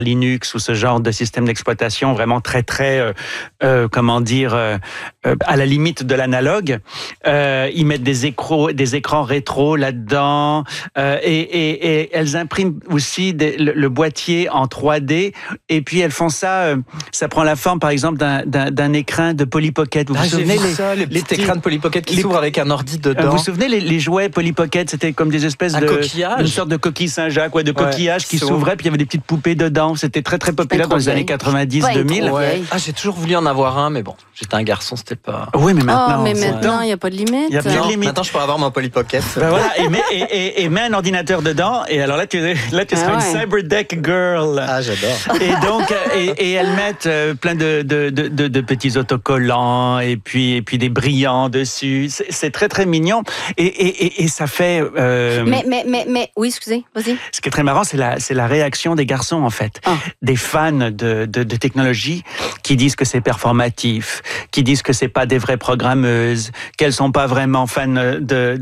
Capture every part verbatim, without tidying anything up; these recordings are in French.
Linux ou ce genre de système d'exploitation vraiment très très euh, euh, comment dire euh, euh, à la limite de l'analogue. Euh, ils mettent des écrans des écrans rétro là-dedans euh, et, et, et elles impriment aussi des, le, le boîtier en trois D et puis elles font ça euh, ça prend la forme par exemple d'un, d'un, d'un écrin de Polly Pocket. Vous ah, vous souvenez les, les, ça, les, les petits écrans de Polly Pocket qui les, s'ouvrent avec un ordi dedans. Vous vous souvenez les, les jouets Polly Pocket, c'était comme des espèces un de coquillage. une sorte de coquille Saint-Jacques ouais, de coquillage ouais, qui s'ouvrait puis il y avait des petites poupées dedans. C'était très très populaire dans les années quatre-vingt-dix deux mille. Ouais. Ah, j'ai toujours voulu en avoir un, mais bon, j'étais un garçon, c'était pas. Oui, mais maintenant. Oh, mais maintenant, il n'y a pas de limite. Il y a plus de limite. Maintenant, je pourrais avoir mon Polly Pocket. Ben voilà, et mets, et, et, et mets un ordinateur dedans, et alors là, tu, là, tu seras ah ouais. une Cyberdeck girl. Ah, j'adore. Et donc, et, et elles mettent plein de, de, de, de, de petits autocollants, et puis, et puis des brillants dessus. C'est, c'est très, très mignon. Et, et, et, et ça fait. Euh... Mais, mais, mais, mais, oui, excusez, vas-y. Ce qui est très marrant, c'est la, c'est la réaction des garçons, en fait. Oh. Des fans de, de, de technologie qui disent que c'est performatif, qui disent que c'est pas des vraies programmeuses, qu'elles sont pas vraiment fans de,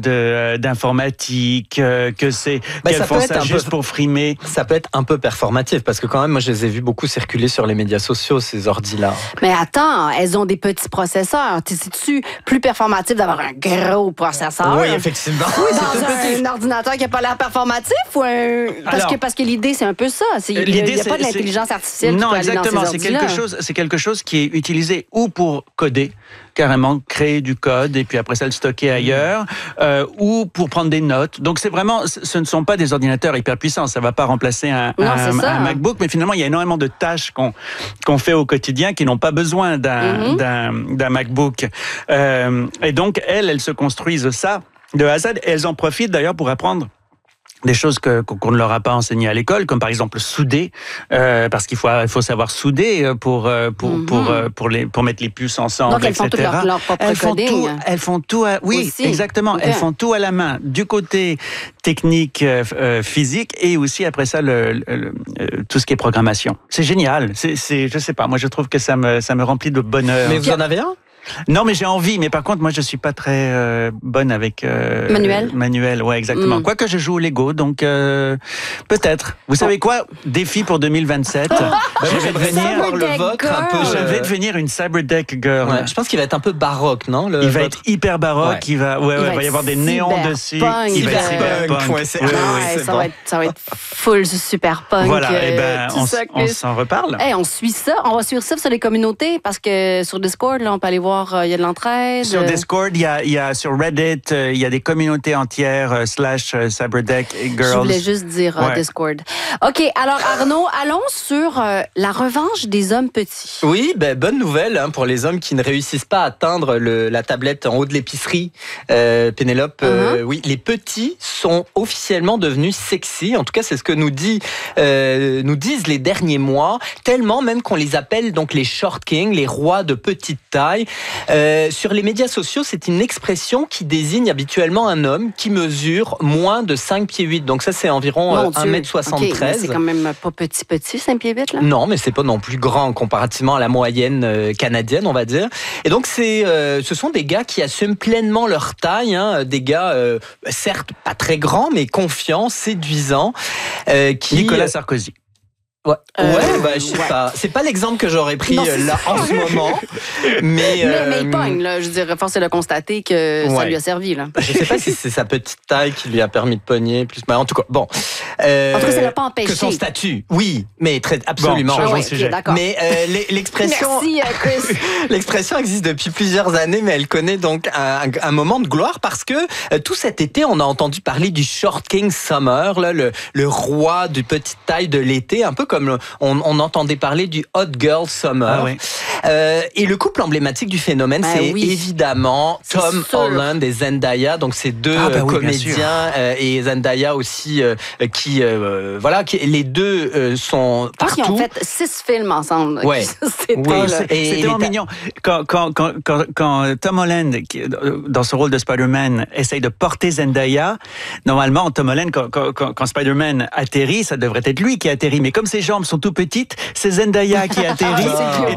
de d'informatique, que c'est bah, qu'elles ça font ça juste peu, pour frimer. Ça peut être un peu performatif parce que quand même, moi, je les ai vus beaucoup circuler sur les médias sociaux ces ordis-là. Mais attends, elles ont des petits processeurs. C'est-tu plus performatif d'avoir un gros processeur? Oui, effectivement. Oui, dans un, un ordinateur qui n'a pas l'air performatif ou un... parce Alors, que parce que l'idée c'est un peu ça. C'est, il n'y a, a pas de l'intelligence artificielle. Non, qui peut exactement. Aller dans ces c'est quelque chose. C'est quelque chose qui est utilisé ou pour coder, carrément créer du code et puis après ça le stocker ailleurs, euh, ou pour prendre des notes. Donc c'est vraiment, ce ne sont pas des ordinateurs hyper puissants. Ça va pas remplacer un, non, un, un MacBook, mais finalement il y a énormément de tâches qu'on qu'on fait au quotidien qui n'ont pas besoin d'un mm-hmm. d'un, d'un MacBook. Euh, et donc elles, elles se construisent ça de A à Z. Et elles en profitent d'ailleurs pour apprendre des choses que, qu'on ne leur a pas enseignées à l'école, comme par exemple souder, euh, parce qu'il faut, il faut savoir souder pour pour mm-hmm. pour pour les pour mettre les puces ensemble, donc elles et cetera. Font tout leur, leur propre elles font coding. tout, elles font tout, à, oui, aussi. Exactement. Okay. Elles font tout à la main, du côté technique, euh, physique, et aussi après ça le, le, le tout ce qui est programmation. C'est génial. C'est, c'est, je sais pas. Moi, je trouve que ça me ça me remplit de bonheur. Mais vous en avez un? Non, mais j'ai envie. Mais par contre, moi, je suis pas très euh, bonne avec euh, manuel. Manuel, ouais, exactement. Mm. Quoique je joue au Lego, donc euh, peut-être. Vous savez oh. quoi? Défi pour deux mille vingt-sept. bah, je vais devenir le vôtre un peu. Je vais devenir une Cyberdeck girl. Ouais, je pense qu'il va être un peu baroque, non? Le il va votre... être hyper baroque. Ouais. Il va, ouais, il ouais, va, va y avoir des néons dessus. Punk. Il va être cyberpunk. Ouais, c'est... Ouais, ouais, c'est ça, bon. va être, ça va être full super punk. Voilà. Et ben, on, ça, on s'en reparle. Hey, on suit ça. On va suivre ça sur les communautés parce que sur Discord, là, on peut aller voir. Il y a de l'entraide. Sur Discord, il y a, il y a sur Reddit, il y a des communautés entières euh, slash Cyberdeck Girls. Je voulais juste dire euh, ouais. Discord. OK, alors Arnaud, allons sur euh, la revanche des hommes petits. Oui, ben, bonne nouvelle hein, pour les hommes qui ne réussissent pas à atteindre le, la tablette en haut de l'épicerie. Euh, Pénélope, uh-huh. euh, oui, les petits sont officiellement devenus sexy. En tout cas, c'est ce que nous, dit, euh, nous disent les derniers mois. Tellement même qu'on les appelle donc les short kings, les rois de petite taille. Euh, sur les médias sociaux, c'est une expression qui désigne habituellement un homme qui mesure moins de cinq pieds huit. Donc ça, c'est environ euh, un mètre soixante-treize. Okay, mais c'est quand même pas petit, petit, cinq pieds huit, là? Non, mais c'est pas non plus grand comparativement à la moyenne euh, canadienne, on va dire. Et donc, c'est, euh, ce sont des gars qui assument pleinement leur taille, hein, des gars, euh, certes, pas très grands, mais confiants, séduisants. Euh, qui, Nicolas Sarkozy. Ouais, euh, ouais bah, je sais ouais. pas. C'est pas l'exemple que j'aurais pris non, là en ce moment. Mais, euh... mais, mais il pogne, là. Je dirais, force est de constater que ouais. ça lui a servi, là. Je sais pas si c'est sa petite taille qui lui a permis de pogner plus. Mais en tout cas, bon. Euh, en tout cas, ça l'a pas empêché. Que son statut, oui, mais très, absolument. Bon, ouais, okay, mais euh, l'expression, Merci, Chris. l'expression existe depuis plusieurs années, mais elle connaît donc un, un moment de gloire parce que euh, tout cet été, on a entendu parler du Short King Summer, là, le, le roi du petite taille de l'été, un peu comme le, on, on entendait parler du Hot Girl Summer. Ah, oui. euh, et le couple emblématique du phénomène, ben, c'est oui. évidemment c'est Tom sûr. Holland et Zendaya, donc ces deux ah, ben oui, comédiens euh, et Zendaya aussi, euh, qui euh, voilà, qui, les deux euh, sont partout. Ils ont fait six films ensemble. Ouais. C'était, oui, c'est, c'était ta... mignon. Quand, quand, quand, quand, quand Tom Holland, qui, dans ce rôle de Spider-Man, essaye de porter Zendaya, normalement, Tom Holland, quand, quand, quand Spider-Man atterrit, ça devrait être lui qui atterrit. Mais comme ses jambes sont tout petites, c'est Zendaya qui atterrit. Ah, et donc, et donc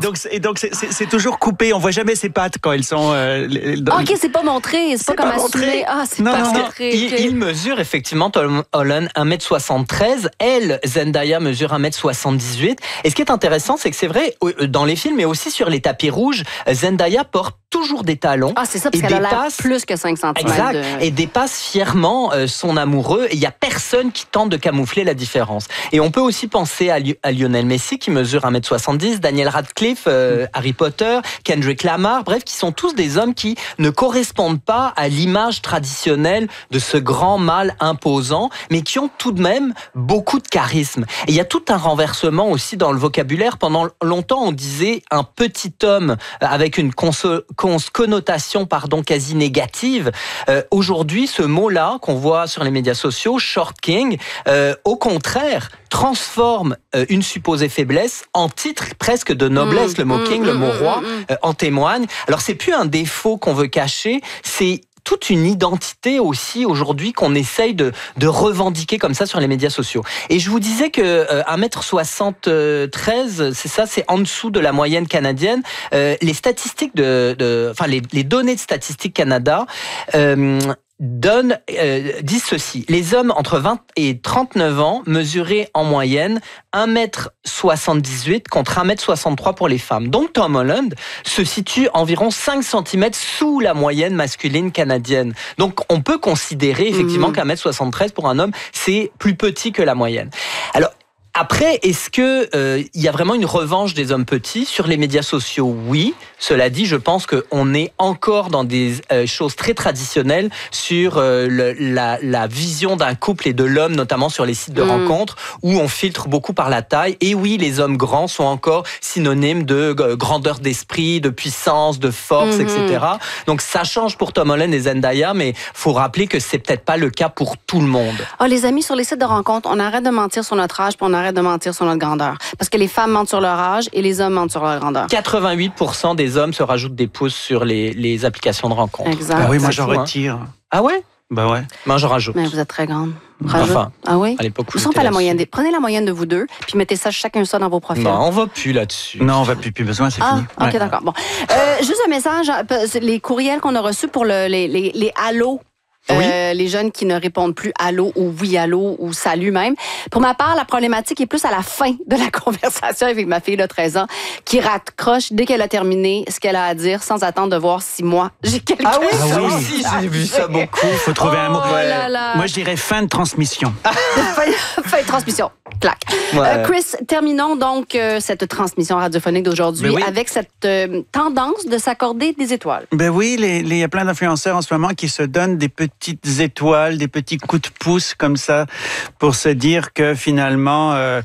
donc c'est, c'est, c'est toujours coupé. On voit jamais ses pattes quand elles sont. Euh, dans... Ok, c'est pas montré, c'est, c'est pas, pas comme assumé. Ah, c'est non, pas non, montré. Il, okay. il mesure effectivement Tom Holland un mètre soixante-treize. Elle, Zendaya, mesure un mètre soixante-dix-huit. Et ce qui est intéressant, c'est que c'est vrai dans les films, mais aussi sur les tapis rouges, Zendaya porte toujours des talons. Ah, c'est ça, parce qu'elle dépasse, a l'air plus que cinq centimètres. Exact, de... et dépasse fièrement euh, son amoureux. Et il n'y a personne qui tente de camoufler la différence. Et on peut aussi penser à, Li- à Lionel Messi, qui mesure un mètre soixante-dix, Daniel Radcliffe, euh, Harry Potter, Kendrick Lamar, bref, qui sont tous des hommes qui ne correspondent pas à l'image traditionnelle de ce grand mâle imposant, mais qui ont tout de même beaucoup de charisme. Et il y a tout un renversement aussi dans le vocabulaire. Pendant longtemps, on disait un petit homme avec une conso- connotation pardon, quasi négative. Euh, aujourd'hui, ce mot-là qu'on voit sur les médias sociaux, short king, euh, au contraire, transforme euh, une supposée faiblesse en titre presque de noblesse. Mmh, le mot mmh, king, mmh, le mot roi, mmh. euh, en témoigne. Alors, c'est plus un défaut qu'on veut cacher, c'est toute une identité aussi aujourd'hui qu'on essaye de, de revendiquer comme ça sur les médias sociaux. Et je vous disais que euh, un mètre soixante-treize, c'est ça, c'est en dessous de la moyenne canadienne. Euh, les statistiques de, de, enfin les, les données de Statistique Canada euh, Donne, euh, disent ceci. Les hommes entre vingt et trente-neuf ans mesuraient en moyenne un mètre soixante-dix-huit contre un mètre soixante-trois pour les femmes. Donc Tom Holland se situe environ cinq centimètres sous la moyenne masculine canadienne. Donc on peut considérer effectivement mmh. qu'un mètre soixante-treize pour un homme, c'est plus petit que la moyenne. Alors, après, est-ce que euh, il y a vraiment une revanche des hommes petits sur les médias sociaux? Oui. Cela dit, je pense qu'on est encore dans des euh, choses très traditionnelles sur euh, le, la, la vision d'un couple et de l'homme, notamment sur les sites de mmh. rencontres, où on filtre beaucoup par la taille. Et oui, les hommes grands sont encore synonymes de euh, grandeur d'esprit, de puissance, de force, mmh. et cetera. Donc ça change pour Tom Holland et Zendaya, mais faut rappeler que c'est peut-être pas le cas pour tout le monde. Oh, les amis, sur les sites de rencontres, on arrête de mentir sur notre âge, puis on arrête de mentir sur notre grandeur. Parce que les femmes mentent sur leur âge et les hommes mentent sur leur grandeur. quatre-vingt-huit pour cent des hommes se rajoutent des pouces sur les, les applications de rencontres. Exact. Ah oui, moi c'est j'en fou, retire. Hein. Ah ouais? Bah ouais. Moi j'en rajoute. Mais vous êtes très grande. Rajoute. Enfin, ah oui? à l'époque où vous pas la moyenne des... Prenez la moyenne de vous deux, puis mettez ça chacun ça dans vos profils. Non, on va plus là-dessus. Non, on va plus, plus besoin, c'est ah, fini. Ok, ouais. d'accord. Bon. Euh, juste un message, les courriels qu'on a reçus pour le, les, les, les allos. Oui. Euh, les jeunes qui ne répondent plus allô ou oui allô ou salut même. Pour ma part, la problématique est plus à la fin de la conversation avec ma fille de treize ans qui raccroche dès qu'elle a terminé ce qu'elle a à dire sans attendre de voir si moi j'ai quelque chose. Ah oui, ah ça oui. aussi, j'ai vu ça beaucoup. Il faut trouver oh un mot. Ouais. Là là. Moi, je dirais fin de transmission. fin de transmission. Clac. Ouais. Euh, Chris, terminons donc euh, cette transmission radiophonique d'aujourd'hui oui. avec cette euh, tendance de s'accorder des étoiles. Ben oui, il y a plein d'influenceurs en ce moment qui se donnent des petites étoiles, des petits coups de pouce comme ça pour se dire que finalement, euh,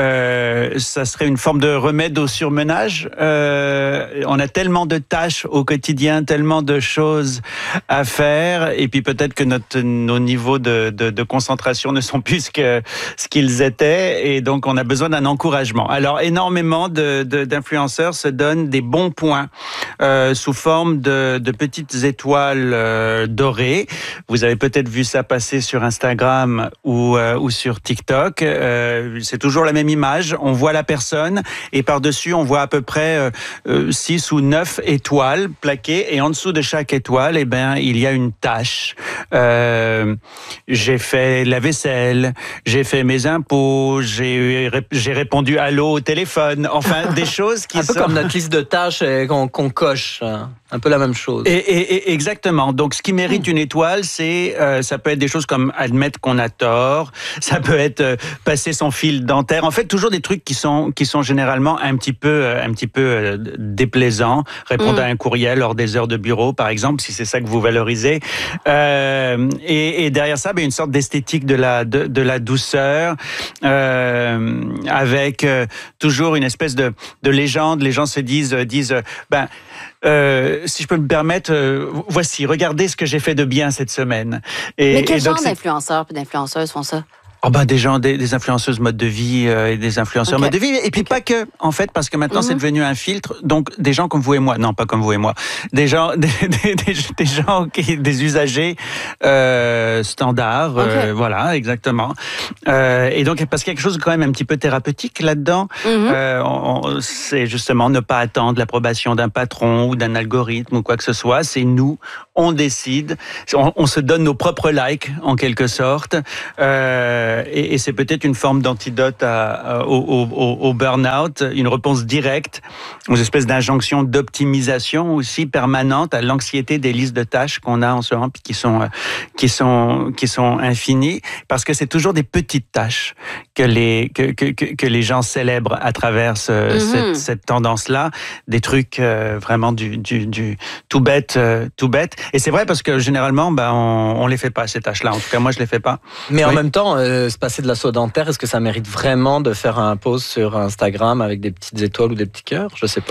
euh, ça serait une forme de remède au surmenage. Euh, on a tellement de tâches au quotidien, tellement de choses à faire, et puis peut-être que notre, nos niveaux de, de, de concentration ne sont plus que ce qu'ils étaient. Et donc, on a besoin d'un encouragement. Alors, énormément de, de, d'influenceurs se donnent des bons points euh, sous forme de, de petites étoiles euh, dorées. Vous avez peut-être vu ça passer sur Instagram ou, euh, ou sur TikTok. Euh, c'est toujours la même image. On voit la personne et par-dessus, on voit à peu près euh, six ou neuf étoiles plaquées. Et en dessous de chaque étoile, eh ben, il y a une tâche. Euh, j'ai fait la vaisselle, j'ai fait mes impôts, J'ai, j'ai répondu allô au téléphone. Enfin, des choses qui un peu sont... comme notre liste de tâches qu'on, qu'on coche. Un peu la même chose. Et, et, et exactement. Donc, ce qui mérite une étoile, c'est euh, ça peut être des choses comme admettre qu'on a tort. Ça peut être euh, passer son fil dentaire. En fait, toujours des trucs qui sont qui sont généralement un petit peu euh, un petit peu euh, déplaisants. Répondre mmh. à un courriel hors des heures de bureau, par exemple, si c'est ça que vous valorisez. Euh, et, et derrière ça, ben, une sorte d'esthétique de la de, de la douceur. Euh, avec euh, toujours une espèce de, de légende. Les gens se disent, disent ben, euh, si je peux me permettre, euh, voici, regardez ce que j'ai fait de bien cette semaine. Et, Mais quel et genre donc, d'influenceurs et d'influenceuses font ça? Oh bah des gens, des, des influenceuses mode de vie euh, et des influenceurs okay. mode de vie. Et puis okay. pas que, en fait, parce que maintenant mm-hmm. c'est devenu un filtre. Donc des gens comme vous et moi, non pas comme vous et moi, des gens, des, des, des, des gens, qui, des usagers euh, standards, okay. euh, voilà, exactement. Euh, et donc parce qu'il y a quelque chose quand même un petit peu thérapeutique là-dedans. Mm-hmm. Euh, on, c'est justement ne pas attendre l'approbation d'un patron ou d'un algorithme ou quoi que ce soit. C'est nous, on décide, on, on se donne nos propres likes en quelque sorte. Euh, Et, et c'est peut-être une forme d'antidote à, à, au, au, au burn-out, une réponse directe aux espèces d'injonctions d'optimisation aussi permanente à l'anxiété des listes de tâches qu'on a en ce moment, puis qui sont qui sont qui sont infinies, parce que c'est toujours des petites tâches que les que que que les gens célèbrent à travers ce, mm-hmm. cette, cette tendance-là, des trucs euh, vraiment du du du tout bête euh, tout bête. Et c'est vrai parce que généralement, ben on, on les fait pas ces tâches-là. En tout cas, moi je les fais pas. Mais oui. en même temps. Euh... se passer de la soie dentaire, est-ce que ça mérite vraiment de faire un post sur Instagram avec des petites étoiles ou des petits cœurs? Je sais pas.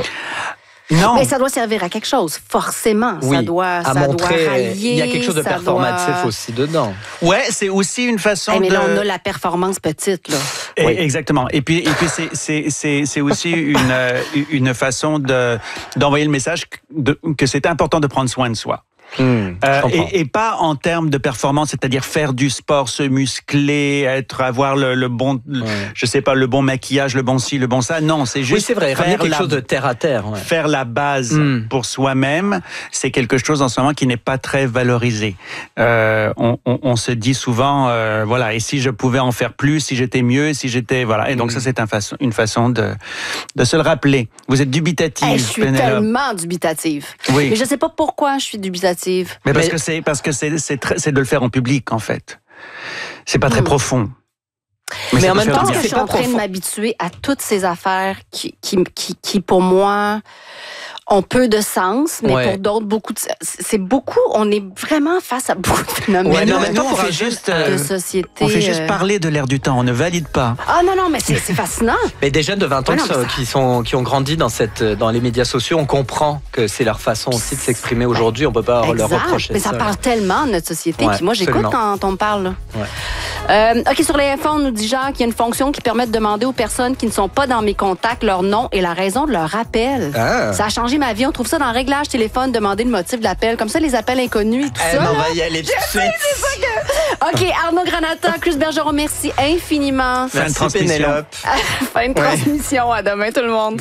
Non. Mais ça doit servir à quelque chose, forcément. Oui, ça doit, à ça montrer, doit rallier. Il y a quelque chose de performatif doit... aussi dedans. Ouais, c'est aussi une façon hey, mais de... là, on a la performance petite, là. Et, oui. Exactement. Et puis, et puis c'est, c'est, c'est, c'est aussi une, une façon de, d'envoyer le message de, que c'est important de prendre soin de soi. Mmh, euh, et, et pas en termes de performance, c'est-à-dire faire du sport, se muscler, être, avoir le, le bon, ouais. je sais pas, le bon maquillage, le bon ci, le bon ça. Non, c'est juste. Oui, c'est vrai. Faire quelque la, chose de terre à terre. Ouais. Faire la base mmh. pour soi-même, c'est quelque chose en ce moment qui n'est pas très valorisé. Euh, on, on, on se dit souvent, euh, voilà, et si je pouvais en faire plus, si j'étais mieux, si j'étais, voilà. Et donc mmh. ça, c'est un façon, une façon de, de se le rappeler. Vous êtes dubitative. Hey, je suis Pénélope. tellement dubitative. Oui. Mais je sais pas pourquoi je suis dubitative. Mais parce que c'est parce que c'est c'est, très, c'est de le faire en public en fait. C'est pas très mmh. profond. Mais, mais en même temps, je suis en train profond. de m'habituer à toutes ces affaires qui qui qui, qui pour moi ont peu de sens, mais ouais. pour d'autres beaucoup de... c'est beaucoup. On est vraiment face à beaucoup de phénomènes. Ouais, mais en même temps, on fait juste de société. On fait juste parler de l'air du temps. On ne valide pas. Ah non non, mais c'est, c'est fascinant. Mais des jeunes de vingt ans ouais, non, ça... qui sont qui ont grandi dans cette dans les médias sociaux, on comprend que c'est leur façon aussi de s'exprimer aujourd'hui. On peut pas exact. leur reprocher mais ça. Mais ça parle tellement de notre société. Ouais, puis moi, j'écoute absolument. quand on parle. Ouais. Euh, ok, sur les F un, on nous dit Jacques qu'il y a une fonction qui permet de demander aux personnes qui ne sont pas dans mes contacts leur nom et la raison de leur appel. Ah. Ça a changé ma vie. On trouve ça dans réglage téléphone, demander le motif de l'appel. Comme ça, les appels inconnus et tout Elle ça. On va y aller tout de suite. C'est ça que... OK, Arnaud Granata, Chris Bergeron, merci infiniment. Merci, Pénélope. Fin de transmission. Ouais. À demain, tout le monde.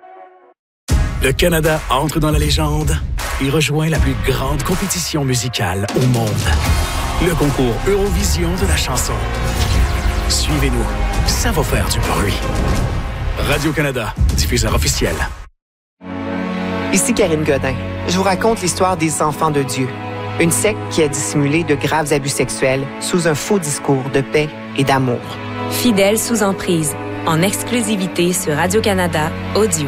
Le Canada entre dans la légende et rejoint la plus grande compétition musicale au monde. Le concours Eurovision de la chanson. Suivez-nous, ça va faire du bruit. Radio-Canada, diffuseur officiel. Ici Karine Godin. Je vous raconte l'histoire des Enfants de Dieu, une secte qui a dissimulé de graves abus sexuels sous un faux discours de paix et d'amour. Fidèles sous emprise, en exclusivité sur Radio-Canada Audio.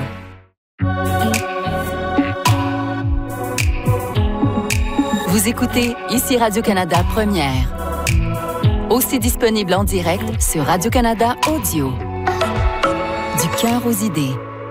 Vous écoutez ici Radio-Canada Première. Aussi disponible en direct sur Radio-Canada Audio. Du cœur aux idées.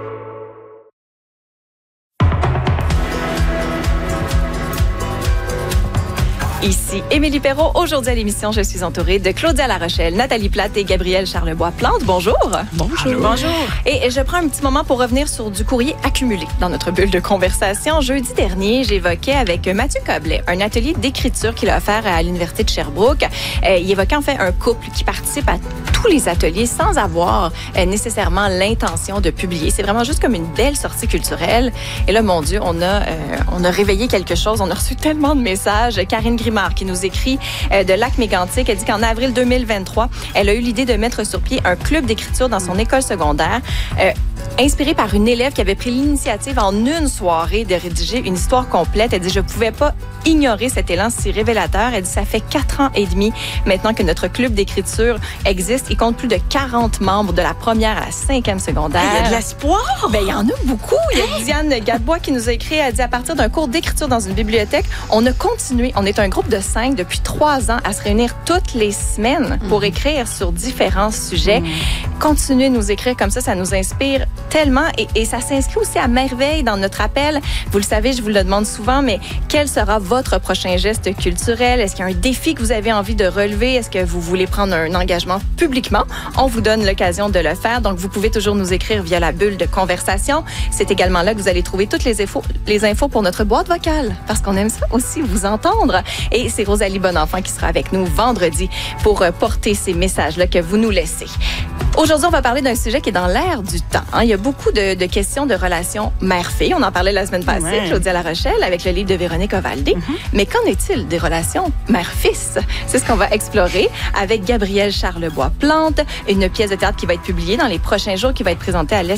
Ici Émilie Perrault. Aujourd'hui à l'émission, je suis entourée de Claudia Larochelle, Nathalie Plate et Gabrielle Charlebois-Plante. Bonjour. Bonjour. Bonjour. Et je prends un petit moment pour revenir sur du courrier accumulé dans notre bulle de conversation. Jeudi dernier, j'évoquais avec Mathieu Coblet un atelier d'écriture qu'il a offert à l'Université de Sherbrooke. Euh, il évoquait en fait un couple qui participe à tous les ateliers sans avoir euh, nécessairement l'intention de publier. C'est vraiment juste comme une belle sortie culturelle. Et là, mon Dieu, on a, euh, on a réveillé quelque chose. On a reçu tellement de messages. Karine Grimard qui nous écrit euh, de Lac-Mégantic. Elle dit qu'en avril deux mille vingt-trois, elle a eu l'idée de mettre sur pied un club d'écriture dans son école secondaire. Euh, Inspirée par une élève qui avait pris l'initiative en une soirée de rédiger une histoire complète. Elle dit, je ne pouvais pas ignorer cet élan si révélateur. Elle dit, ça fait quatre ans et demi maintenant que notre club d'écriture existe. Il compte plus de quarante membres de la première à la cinquième secondaire. Il y a de l'espoir! Ben, il y en a beaucoup. Il y a Diane Gadebois qui nous a écrit, elle dit, à partir d'un cours d'écriture dans une bibliothèque, on a continué. On est un groupe de cinq depuis trois ans à se réunir toutes les semaines pour écrire sur différents sujets. Mmh. Continuez de nous écrire comme ça, ça nous inspire tellement et, et ça s'inscrit aussi à merveille dans notre appel. Vous le savez, je vous le demande souvent, mais quel sera votre prochain geste culturel? Est-ce qu'il y a un défi que vous avez envie de relever? Est-ce que vous voulez prendre un engagement publiquement? On vous donne l'occasion de le faire. Donc, vous pouvez toujours nous écrire via la bulle de conversation. C'est également là que vous allez trouver toutes les infos, les infos pour notre boîte vocale, parce qu'on aime ça aussi, vous entendre. Et c'est Rosalie Bonenfant qui sera avec nous vendredi pour porter ces messages-là que vous nous laissez. Aujourd'hui, on va parler d'un sujet qui est dans l'air du temps. Hein. Il y a beaucoup de, de questions de relations mère-fille. On en parlait la semaine passée, ouais. Claudia La Rochelle, avec le livre de Véronique Ovaldé. Mm-hmm. Mais qu'en est-il des relations mère-fils? C'est ce qu'on va explorer avec Gabrielle Charlebois-Plante, une pièce de théâtre qui va être publiée dans les prochains jours, qui va être présentée à l'Est